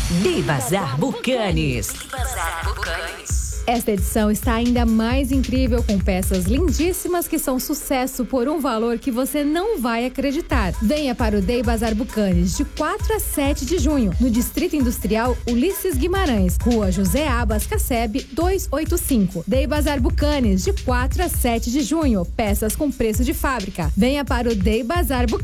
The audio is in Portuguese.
Day Bazar Bucanes. Esta edição está ainda mais incrível, com peças lindíssimas que são sucesso por um valor que você não vai acreditar. Venha para o Day Bazar Bucanes de 4 a 7 de junho, no Distrito Industrial Ulisses Guimarães, Rua José Abas Casseb 285. Day Bazar Bucanes de 4 a 7 de junho, peças com preço de fábrica. Venha para o Day Bazar Bucanes.